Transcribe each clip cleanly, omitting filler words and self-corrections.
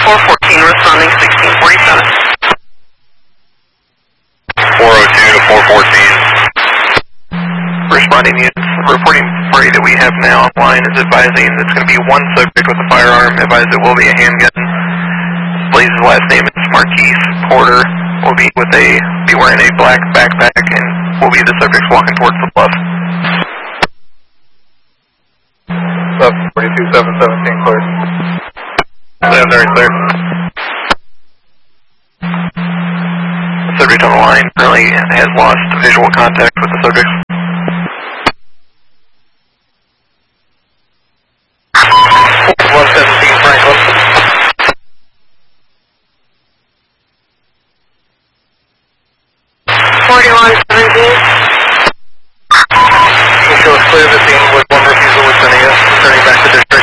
414 responding 1647. 402 to 414. Responding units, reporting party that we have now online is advising it's going to be one subject with a firearm. Advise it will be a handgun. Blaze's last name is Marquise Porter. Will be wearing a black backpack and will be the subjects walking towards the bluff. 42 717 clear. 7 very clear. The subject on the line currently has lost visual contact with the subjects. 117 Franklin. 4117. Shows clear the scene with one refusal returning back to district.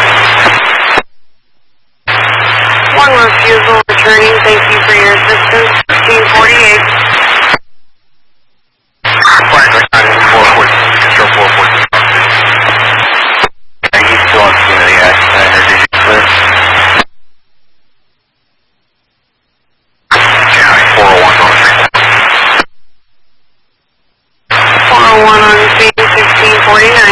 One refusal returning. Thank you for your assistance. 1548. Franklin, 414, control 414. And he's still on scene of the accident, or did you clear? Yeah, 401 on the scene. 401 on scene, 1649.